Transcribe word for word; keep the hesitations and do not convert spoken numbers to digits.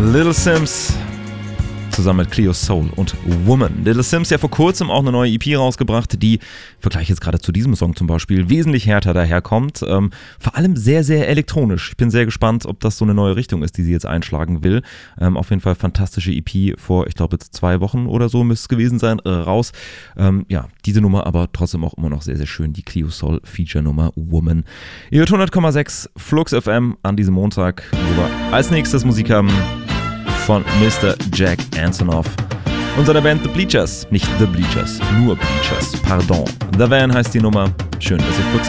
Little Simz zusammen mit Cleo Soul und Woman. Little Simz ja vor kurzem auch eine neue E P rausgebracht, die, im Vergleich jetzt gerade zu diesem Song zum Beispiel, wesentlich härter daherkommt. Ähm, vor allem sehr, sehr elektronisch. Ich bin sehr gespannt, ob das so eine neue Richtung ist, die sie jetzt einschlagen will. Ähm, auf jeden Fall fantastische E P vor, ich glaube jetzt zwei Wochen oder so müsste es gewesen sein, äh, raus. Ähm, ja, diese Nummer aber trotzdem auch immer noch sehr, sehr schön. Die Cleo Soul Feature-Nummer Woman. Ihr hört hundert Komma sechs Flux F M an diesem Montag, wo wir als nächstes Musik haben von Mister Jack Antonoff und seiner Band The Bleachers. Nicht The Bleachers, nur Bleachers, pardon. The Van heißt die Nummer. Schön, dass ihr Flux